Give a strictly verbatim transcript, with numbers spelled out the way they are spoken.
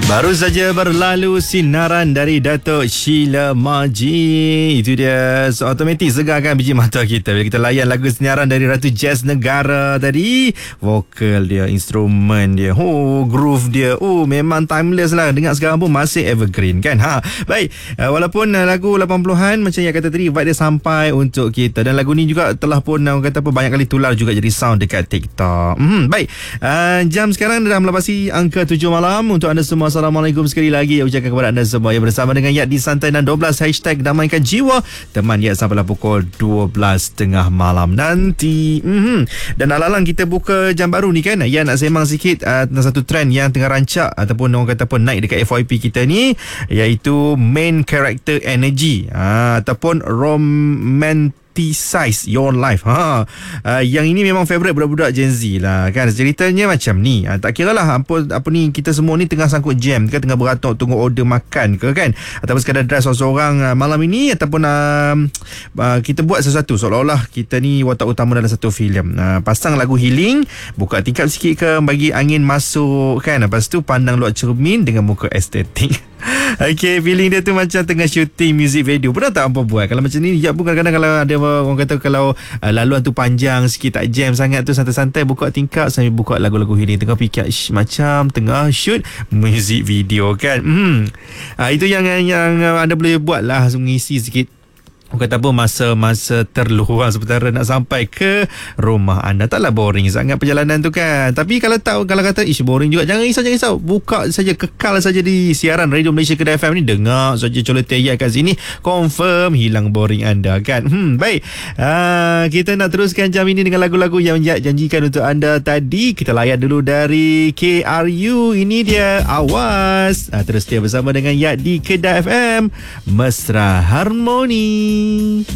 Baru saja berlalu sinaran dari Datuk Sheila Majid. Itu dia, so, automatik segarkan biji mata kita bila kita layan lagu sinaran dari Ratu Jazz Negara tadi. Vokal dia, instrumen dia, oh, groove dia, oh, memang timeless lah. Dengar sekarang pun masih evergreen kan. Ha, baik, uh, walaupun uh, lagu lapan puluhan macam yang kata tadi, vibe dia sampai untuk kita. Dan lagu ni juga telah pun uh, kata apa, banyak kali tular juga jadi sound dekat TikTok. Hmm, baik, uh, jam sekarang dah melepasi angka tujuh malam. Untuk anda semua, Assalamualaikum sekali lagi ucapkan kepada anda semua yang bersama dengan Yat di Santai dan dua belas hashtag Damaikan Jiwa. Teman Yat sampailah pukul dua belas tengah malam nanti. Mm-hmm. Dan alalang kita buka jam baru ni kan, Yat nak sembang sikit uh, tentang satu trend yang tengah rancak ataupun orang kata apa naik dekat F Y P kita ni, iaitu main character energy, uh, ataupun romantic size your life. Ha, uh, yang ini memang favorite budak-budak Gen Z lah kan. Ceritanya macam ni, uh, tak kira lah apa apa ni, kita semua ni tengah sangkut jam kan, tengah beratur tunggu order makan ke kan, ataupun sekadar drive seorang-seorang uh, malam ini, ataupun uh, uh, kita buat sesuatu seolah-olah kita ni watak utama dalam satu filem. Uh, pasang lagu healing, buka tingkap sikit ke, bagi angin masuk kan, lepas tu pandang luar cermin dengan muka estetik. Okay, feeling dia tu macam tengah shooting music video. Pernah tak hampa buat kalau macam ni? Ya, pun kadang-kadang kalau ada orang kata kalau uh, laluan tu panjang sikit, tak jam sangat tu, santai-santai buka tingkap sambil buka lagu-lagu healing, tengah fikir ish, macam tengah shoot music video kan. Hmm. Uh, itu yang yang anda boleh buat lah, mengisi sikit, orang kata apa, masa-masa terluang sementara nak sampai ke rumah anda. Taklah boring sangat perjalanan tu kan. Tapi kalau tak, kalau kata ish boring juga, jangan risau, jangan risau. Buka saja, kekal saja di siaran Radio Malaysia Kedah F M ni, dengar saja Coleteya kat sini, confirm hilang boring anda kan. Hmm, baik. Uh, kita nak teruskan jam ini dengan lagu-lagu yang janjikan untuk anda tadi. Kita layan dulu dari K R U. Ini dia Awas. Uh, terus dia bersama dengan Yat di Kedah F M. Mesra Harmoni.